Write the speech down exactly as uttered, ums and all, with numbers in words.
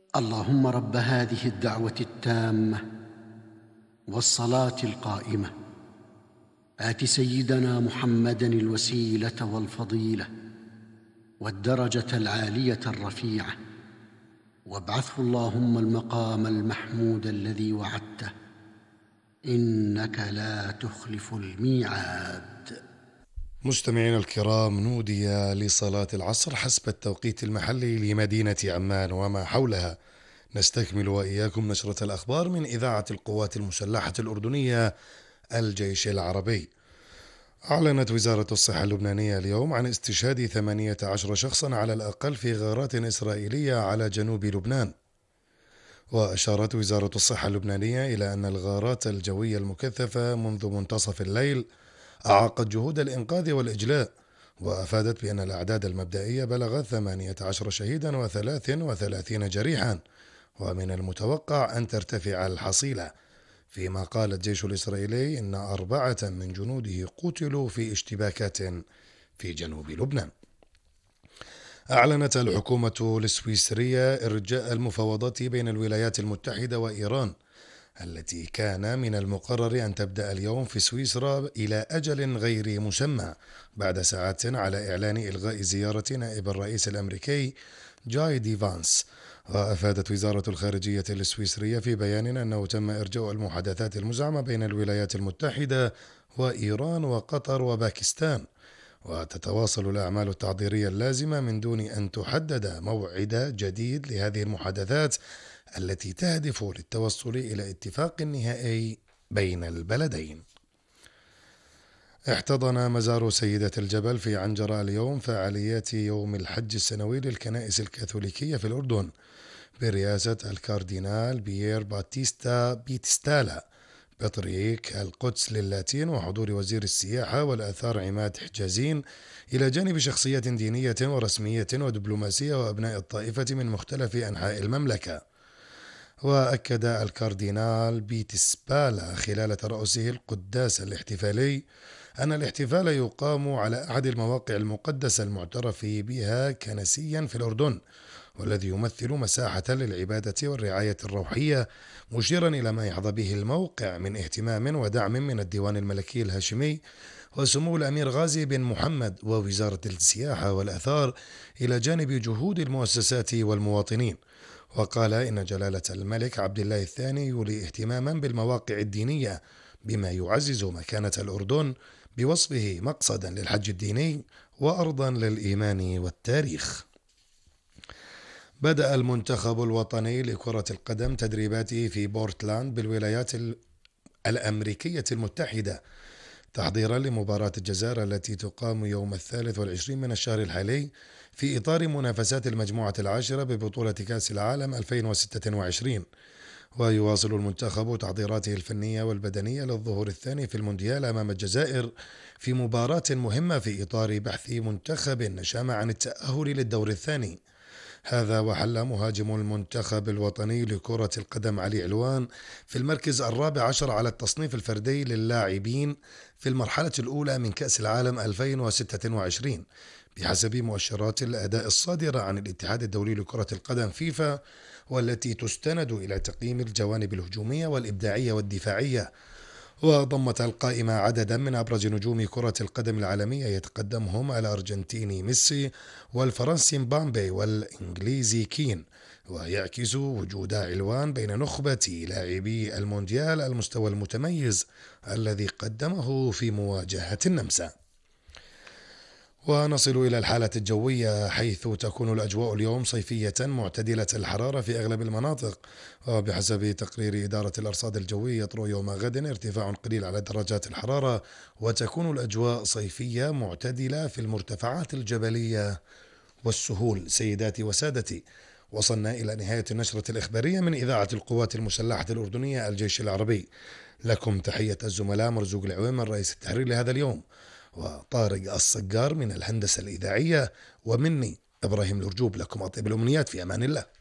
اللهم رب هذه الدعوة التامة والصلاة القائمة آت سيدنا محمدًا الوسيلة والفضيلة والدرجة العالية الرفيعة، وابعثه اللهم المقام المحمود الذي وعدته، إنك لا تخلف الميعاد. مستمعينا الكرام، نودي لصلاة العصر حسب التوقيت المحلي لمدينة عمان وما حولها. نستكمل وإياكم نشرة الأخبار من إذاعة القوات المسلحة الأردنية الجيش العربي. أعلنت وزارة الصحة اللبنانية اليوم عن استشهاد ثمانية عشر شخصا على الأقل في غارات إسرائيلية على جنوب لبنان. وأشارت وزارة الصحة اللبنانية إلى أن الغارات الجوية المكثفة منذ منتصف الليل أعاقت جهود الإنقاذ والإجلاء، وأفادت بأن الأعداد المبدئية بلغت ثمانية عشر شهيدا وثلاث وثلاثين جريحا، ومن المتوقع أن ترتفع الحصيلة. فيما قال الجيش الإسرائيلي إن أربعة من جنوده قتلوا في اشتباكات في جنوب لبنان. أعلنت الحكومة السويسرية إرجاء المفاوضات بين الولايات المتحدة وإيران التي كان من المقرر أن تبدأ اليوم في سويسرا إلى أجل غير مسمى بعد ساعات على إعلان إلغاء زيارة نائب الرئيس الأمريكي جاي دي فانس. وأفادت وزارة الخارجية السويسرية في بيان أنه تم إرجاء المحادثات المزعمة بين الولايات المتحدة وإيران وقطر وباكستان، وتتواصل الأعمال التحضيرية اللازمة من دون أن تحدد موعد جديد لهذه المحادثات التي تهدف للتوصل إلى اتفاق نهائي بين البلدين. احتضن مزار سيدة الجبل في عنجرة اليوم فعاليات يوم الحج السنوي للكنائس الكاثوليكية في الأردن برئاسة الكاردينال بيير باتيستا بيتستالا بطريق القدس للاتين وحضور وزير السياحة والآثار عماد حجازين، إلى جانب شخصية دينية ورسمية ودبلوماسية وأبناء الطائفة من مختلف أنحاء المملكة. وأكد الكاردينال بيتسبالا خلال ترأسه القداس الاحتفالي أن الاحتفال يقام على أحد المواقع المقدسة المعترف بها كنسيا في الأردن، والذي يمثل مساحة للعبادة والرعاية الروحية، مشيرا إلى ما يحظى به الموقع من اهتمام ودعم من الديوان الملكي الهاشمي وسمو الأمير غازي بن محمد ووزارة السياحة والآثار، إلى جانب جهود المؤسسات والمواطنين. وقال إن جلالة الملك عبد الله الثاني يولي اهتماما بالمواقع الدينية بما يعزز مكانة الأردن بوصفه مقصدا للحج الديني وأرضا للإيمان والتاريخ. بدأ المنتخب الوطني لكرة القدم تدريباته في بورتلاند بالولايات الأمريكية المتحدة تحضيرا لمباراة الجزائر التي تقام يوم الثالث والعشرين من الشهر الحالي في إطار منافسات المجموعة العاشرة ببطولة كأس العالم ألفين وستة وعشرين. ويواصل المنتخب تحضيراته الفنية والبدنية للظهور الثاني في المونديال أمام الجزائر في مباراة مهمة في إطار بحث منتخب النشامة عن التأهل للدور الثاني. هذا وحل مهاجم المنتخب الوطني لكرة القدم علي علوان في المركز الرابع عشر على التصنيف الفردي للاعبين في المرحلة الأولى من كأس العالم ألفين وستة وعشرين بحسب مؤشرات الأداء الصادرة عن الاتحاد الدولي لكرة القدم فيفا، والتي تستند إلى تقييم الجوانب الهجومية والإبداعية والدفاعية. وضمت القائمة عددا من أبرز نجوم كرة القدم العالمية يتقدمهم الأرجنتيني ميسي والفرنسي مبامبي والإنجليزي كين، ويعكس وجود علوان بين نخبة لاعبي المونديال المستوى المتميز الذي قدمه في مواجهة النمسا. ونصل إلى الحالة الجوية، حيث تكون الأجواء اليوم صيفية معتدلة الحرارة في أغلب المناطق، وبحسب تقرير إدارة الأرصاد الجوية يطرأ يوم غد ارتفاع قليل على درجات الحرارة، وتكون الأجواء صيفية معتدلة في المرتفعات الجبلية والسهول. سيداتي وسادتي، وصلنا إلى نهاية النشرة الإخبارية من إذاعة القوات المسلحة الأردنية الجيش العربي. لكم تحية الزملاء مرزوق العويم من رئيس التحرير لهذا اليوم، وطارق الصقار من الهندسة الإذاعية، ومني إبراهيم الأرجوب. لكم أطيب الأمنيات، في أمان الله.